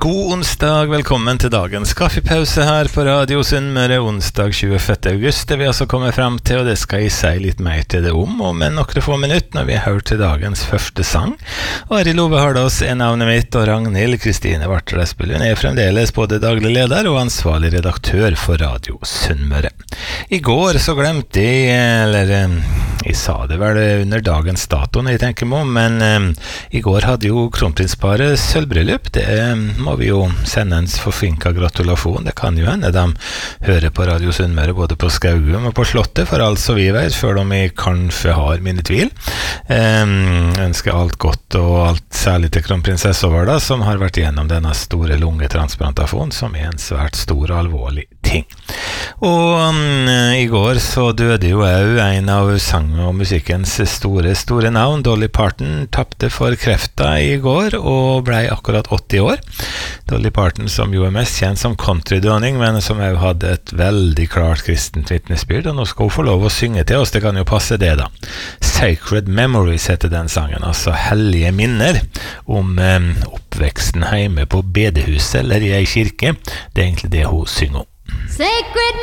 God onsdag, velkommen til dagens kaffepause her på Radio Sunnmøre, onsdag 25. august. Det vi altså kommer frem til, og det skal jeg si litt mer til det om en noen få minutter når vi har hørt til dagens første sang. Og Ari Love Hardås er navnet mitt, og Ragnhild Kristine Vartelespølgen er fremdeles både daglig leder og ansvarlig redaktør for Radio Sunnmøre. I går så glemte jeg sa det vel under dagens dato når jeg tenker meg om, men i går hadde jo kronprinsparet sølvbryllup. Det må vi jo sende en forfinka gratulasjon. Det kan jo hende de hører på Radio Sunnmøre både på Skaugum og på Slottet, for alt så vi vet, selv om jeg kanskje har mine tvil. Ønsker alt godt og alt særlig til kronprinsesse Varda, som har vært gjennom denne store lungetransplantasjonen, som er en svært stor og alvorlig ting. Og i går så døde jo en av sang- og musikkens store navn. Dolly Parton tappte for krefta i går og ble akkurat 80 år. Dolly Parton, som jo er mest kjent som countrydronning, men som jo hadde et veldig klart kristent vitnesbyrd, og nå skal hun få lov å synge til oss. Det kan jo passe det da. Sacred Memories heter den sangen, altså hellige minner om oppveksten hjemme på bedehuset eller i ei kirke. Det er egentlig det hun synger om. Sacred